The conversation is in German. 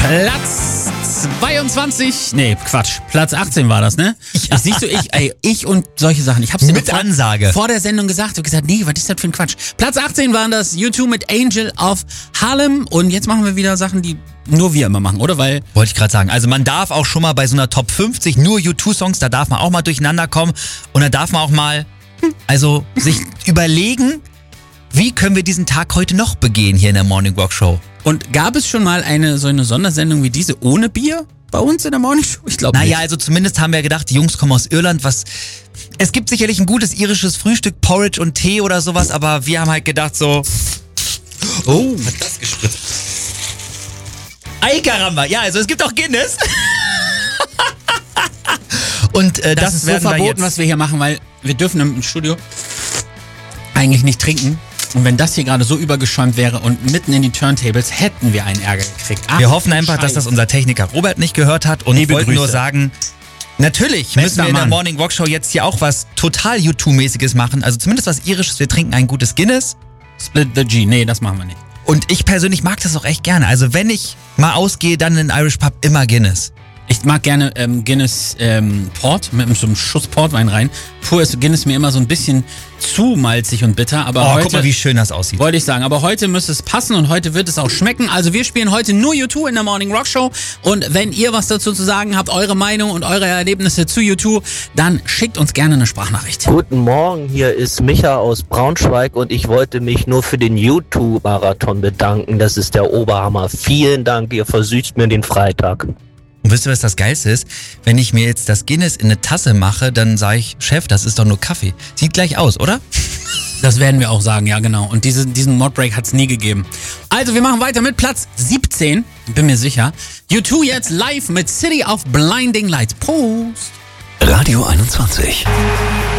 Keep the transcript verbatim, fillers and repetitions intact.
Platz zweiundzwanzig, nee, Quatsch, Platz achtzehn war das, ne? Ja. Das siehst du, ich, ey, ich und solche Sachen. Ich hab's dir Mit vor, Ansage. vor der Sendung gesagt. Ich hab gesagt, nee, was ist das für ein Quatsch? Platz achtzehn waren das U zwei mit Angel of Harlem. Und jetzt machen wir wieder Sachen, die nur wir immer machen, oder? Weil Wollte ich gerade sagen. Also man darf auch schon mal bei so einer Top fünfzig nur U zwei Songs, da darf man auch mal durcheinander kommen. Und da darf man auch mal, also sich überlegen, wie können wir diesen Tag heute noch begehen hier in der Morning Rock Show? Und gab es schon mal eine so eine Sondersendung wie diese ohne Bier bei uns in der Morning Show? Ich glaube nicht. Naja, also zumindest haben wir gedacht, die Jungs kommen aus Irland, was... Es gibt sicherlich ein gutes irisches Frühstück, Porridge und Tee oder sowas, aber wir haben halt gedacht so... Oh, hat das gespritzt? Ei, Karamba. Ja, also es gibt auch Guinness. Und äh, das, das, ist so werden wir verboten, jetzt... was wir hier machen, weil wir dürfen im Studio eigentlich nicht trinken. Und wenn das hier gerade so übergeschäumt wäre und mitten in die Turntables, hätten wir einen Ärger gekriegt. Ach, Wir hoffen einfach, Scheiße. dass das unser Techniker Robert nicht gehört hat und Liebe wollten nur Grüße. sagen, natürlich Bester müssen wir in der Mann. Morning Rock Show jetzt hier auch was total U zwei mäßiges machen, also zumindest was Irisches. Wir trinken ein gutes Guinness Split the G. Nee, das machen wir nicht. und ich persönlich mag das auch echt gerne. Also wenn ich mal ausgehe, dann in den Irish Pub immer Guinness. Ich mag gerne ähm, Guinness ähm, Port mit so einem Schuss Portwein rein. Pur ist Guinness mir immer so ein bisschen zu malzig und bitter. Aber Oh, heute, guck mal, wie schön das aussieht. wollte ich sagen, aber heute müsste es passen und heute wird es auch schmecken. Also wir spielen heute nur U zwei in der Morning Rock Show. Und wenn ihr was dazu zu sagen habt, eure Meinung und eure Erlebnisse zu U zwei, dann schickt uns gerne eine Sprachnachricht. Guten Morgen, hier ist Micha aus Braunschweig und ich wollte mich nur für den U zwei Marathon bedanken. Das ist der Oberhammer. Vielen Dank, ihr versüßt mir den Freitag. Und wisst ihr, was das Geilste ist? Wenn ich mir jetzt das Guinness in eine Tasse mache, dann sage ich, Chef, das ist doch nur Kaffee. Sieht gleich aus, oder? Das werden wir auch sagen, ja genau. Und diese, diesen Modbreak hat es nie gegeben. Also wir machen weiter mit Platz siebzehn, bin mir sicher. U zwei jetzt live mit City of Blinding Lights. Prost! Radio einundzwanzig.